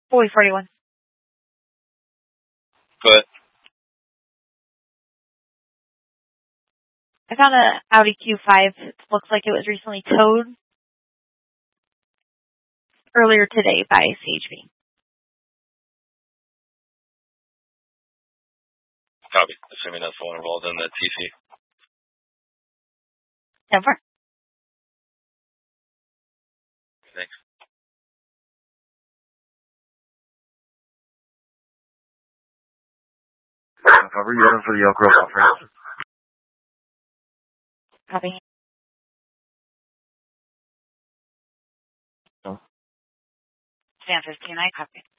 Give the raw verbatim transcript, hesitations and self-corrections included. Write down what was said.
Boy forty-one. Go ahead. I found an Audi Q five. It looks like it was recently towed earlier today by C H P. Copy. Assuming that's the one involved in the T C. Never. Thanks. Cover you in for the Elk Grove conference. Copy. No. San fifteen, I copy.